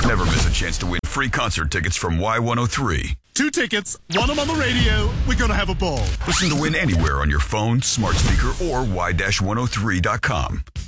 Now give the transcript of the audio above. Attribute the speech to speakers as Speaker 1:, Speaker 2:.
Speaker 1: Never miss a chance to win free concert tickets from Y103.
Speaker 2: 2 tickets, 1 of them on the radio. We're going to have a ball.
Speaker 1: Listen to win anywhere on your phone, smart speaker, or Y-103.com.